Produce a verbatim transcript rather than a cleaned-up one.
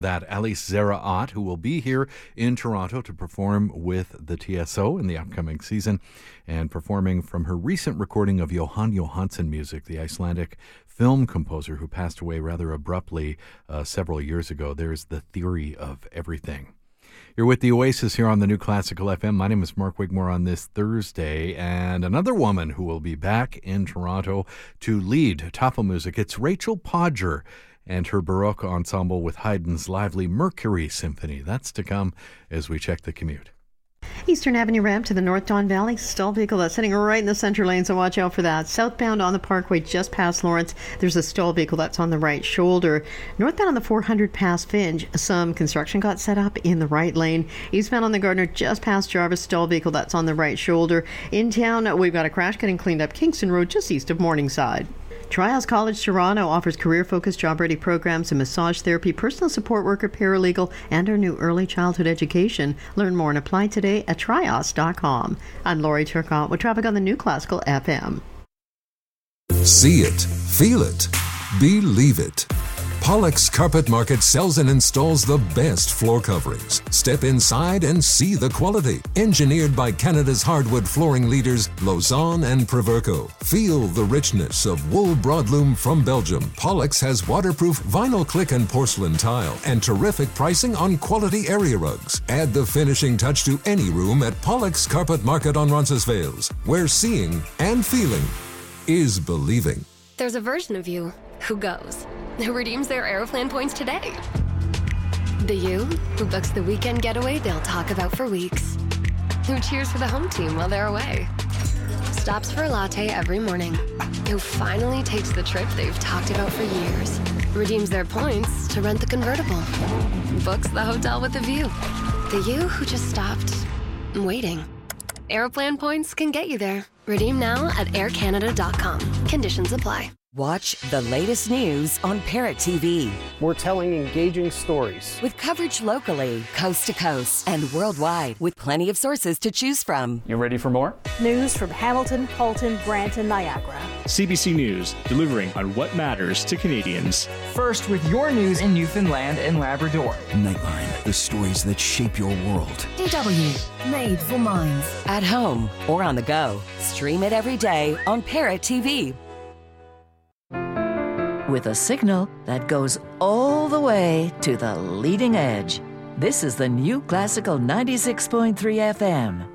That Alice Zara-Ott, who will be here in Toronto to perform with the T S O in the upcoming season, and performing from her recent recording of Jóhann Jóhannsson music, the Icelandic film composer who passed away rather abruptly uh, several years ago. There's The Theory of Everything. You're with the Oasis here on the New Classical F M. My name is Mark Wigmore on this Thursday, and another woman who will be back in Toronto to lead Tafelmusik. It's Rachel Podger and her Baroque ensemble with Haydn's lively Mercury Symphony. That's to come as we check the commute. Eastern Avenue ramp to the North Don Valley. Stall vehicle that's sitting right in the center lane, so watch out for that. Southbound on the Parkway just past Lawrence, there's a stall vehicle that's on the right shoulder. Northbound on the four hundred past Finch, some construction got set up in the right lane. Eastbound on the Gardner just past Jarvis, stall vehicle that's on the right shoulder. In town, we've got a crash getting cleaned up Kingston Road just east of Morningside. Trials College Toronto offers career-focused, job-ready programs in massage therapy, personal support worker, paralegal, and our new early childhood education. Learn more and apply today at trios dot com. I'm Lori Turcotte with traffic on the New Classical F M. See it, feel it, believe it. Pollock's Carpet Market sells and installs the best floor coverings. Step inside and see the quality. Engineered by Canada's hardwood flooring leaders, Lausanne and Proverco. Feel the richness of wool broadloom from Belgium. Pollock's has waterproof vinyl click and porcelain tile and terrific pricing on quality area rugs. Add the finishing touch to any room at Pollock's Carpet Market on Roncesvalles, where seeing and feeling is believing. There's a version of you who goes, who redeems their Aeroplan points today. The you who books the weekend getaway they'll talk about for weeks. Who cheers for the home team while they're away. Stops for a latte every morning. Who finally takes the trip they've talked about for years. Redeems their points to rent the convertible. Books the hotel with a view. The you who just stopped waiting. Aeroplan points can get you there. Redeem now at air canada dot com. Conditions apply. Watch the latest news on Parrot T V. We're telling engaging stories. With coverage locally, coast to coast, and worldwide, with plenty of sources to choose from. You ready for more? News from Hamilton, Halton, Brantton, Niagara. C B C News, delivering on what matters to Canadians. First with your news in Newfoundland and Labrador. Nightline, the stories that shape your world. D W, made for minds. At home or on the go, stream it every day on Parrot T V. With a signal that goes all the way to the leading edge. This is the New Classical ninety-six point three F M.